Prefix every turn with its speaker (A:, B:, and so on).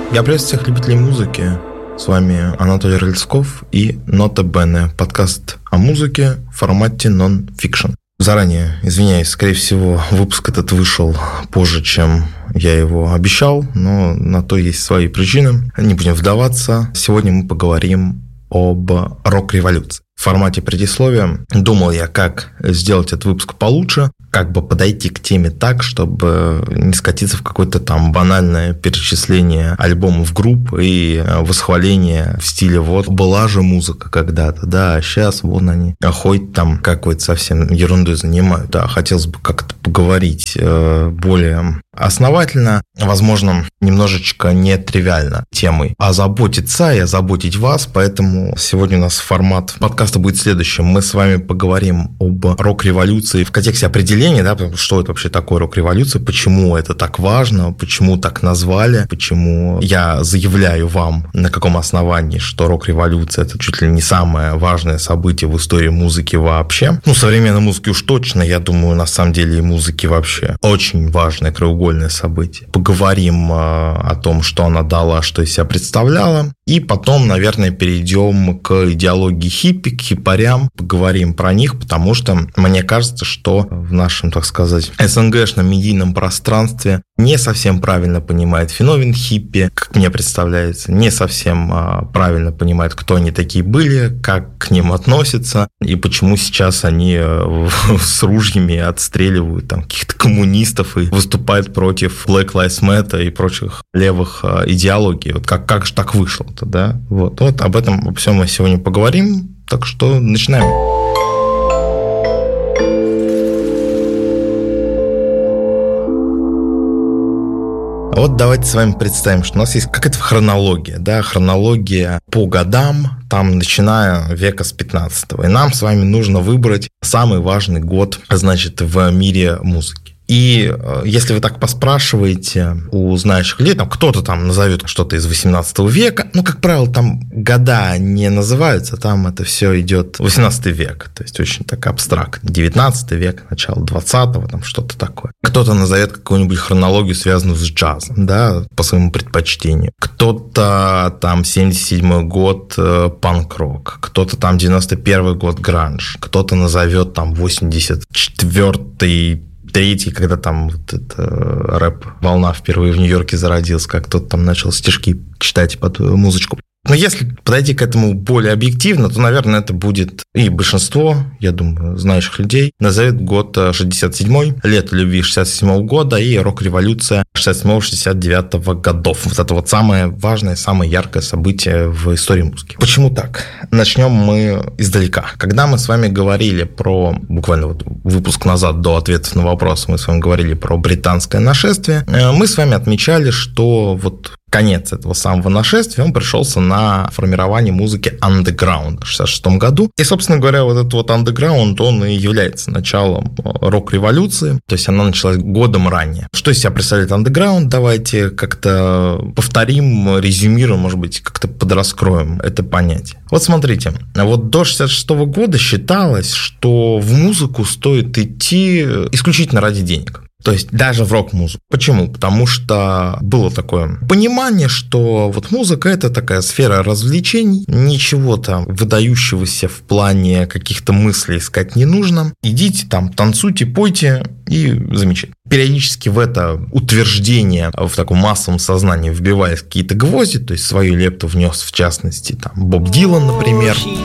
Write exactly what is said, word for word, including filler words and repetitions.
A: Я приветствую всех любителей музыки. С вами Анатолий Рыльсков и Нота Бене, подкаст о музыке в формате нон-фикшн. Заранее извиняюсь, скорее всего, выпуск этот вышел позже, чем я его обещал, но на то есть свои причины. Не будем вдаваться. Сегодня мы поговорим об рок-революции. В формате предисловия думал я, как сделать этот выпуск получше, как бы подойти к теме так, чтобы не скатиться в какое-то там банальное перечисление альбомов групп и восхваление в стиле вот была же музыка когда-то, да, а сейчас вон они ходят там какой-то совсем ерундой занимают. Да, хотелось бы как-то поговорить более основательно, возможно, немножечко нетривиально темой озаботиться и озаботить вас, поэтому сегодня у нас формат подкаста будет следующим. Мы с вами поговорим об рок-революции в контексте определения, да, что это вообще такое рок-революция, почему это так важно, почему так назвали, почему я заявляю вам, на каком основании, что рок-революция – это чуть ли не самое важное событие в истории музыки вообще. Ну, современной музыки уж точно, я думаю, на самом деле и музыки вообще. Очень важное краеугольное событие. Поговорим о том, что она дала, что из себя представляла, и потом, наверное, перейдем к идеологии хиппи, к хипарям, поговорим про них, потому что мне кажется, что в нашем, так сказать, СНГшном медийном пространстве не совсем правильно понимает феномен хиппи, как мне представляется, не совсем правильно понимает, кто они такие были, как к ним относятся, и почему сейчас они с ружьями отстреливают там каких-то коммунистов и выступают против Black Lives Matter и прочих левых идеологий. Вот как, как же так вышло-то, да? Вот, вот об этом обо всем мы сегодня поговорим. Так что начинаем. Вот давайте с вами представим, что у нас есть какая-то хронология, да, хронология по годам, там, начиная века с пятнадцатого. И нам с вами нужно выбрать самый важный год, значит, в мире музыки. И если вы так поспрашиваете у знающих людей, там кто-то там назовет что-то из восемнадцатого века, ну, как правило, там года не называются, там это все идет восемнадцатый век, то есть очень так абстрактно. девятнадцатый век, начало двадцатого, там что-то такое. Кто-то назовет какую-нибудь хронологию, связанную с джазом, да, по своему предпочтению. Кто-то там семьдесят седьмой год панк-рок, кто-то там девяносто первый год гранж, кто-то назовет там восемьдесят четвёртый третий, когда там вот эта рэп-волна впервые в Нью-Йорке зародилась, как кто-то там начал стишки читать под музычку. Но если подойти к этому более объективно, то, наверное, это будет и большинство, я думаю, знающих людей назовет год шестьдесят седьмой, лето любви шестьдесят седьмого года и рок-революция шестьдесят седьмого шестьдесят девятого годов. Вот это вот самое важное, самое яркое событие в истории музыки. Почему так? Начнем мы издалека. Когда мы с вами говорили про, буквально вот выпуск назад до ответов на вопросы, мы с вами говорили про британское нашествие, мы с вами отмечали, что вот конец этого самого нашествия, он пришелся на формирование музыки андеграунда в шестьдесят шестом году. И, собственно говоря, вот этот вот андеграунд, он и является началом рок-революции, то есть она началась годом ранее. Что из себя представляет андеграунд? Давайте как-то повторим, резюмируем, может быть, как-то подраскроем это понятие. Вот смотрите, вот до шестьдесят шестого года считалось, что в музыку стоит идти исключительно ради денег. То есть даже в рок-музыку. Почему? Потому что было такое понимание, что вот музыка – это такая сфера развлечений, ничего там выдающегося в плане каких-то мыслей искать не нужно. Идите там, танцуйте, пойте и замечательно. Периодически в это утверждение в таком массовом сознании вбивались какие-то гвозди, то есть свою лепту внес, в частности, там, Боб Дилан, например.